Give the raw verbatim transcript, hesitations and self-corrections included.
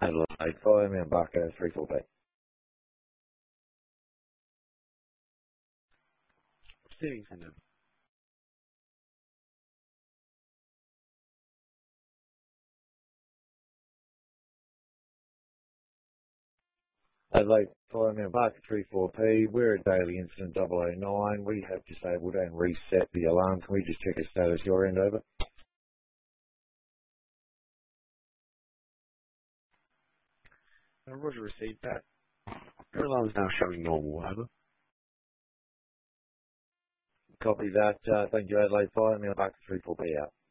Adelaide five, Mount Barker three four B. Stevenson. Adelaide five, Mount Barker three four P. We're at Daily Incident double oh nine. We have disabled and reset the alarm. Can we just check the status your end, over? Uh, Roger received that. Your alarm's now showing normal, over. Copy that. Uh, thank you, Adelaide five, Mount Barker three four B out.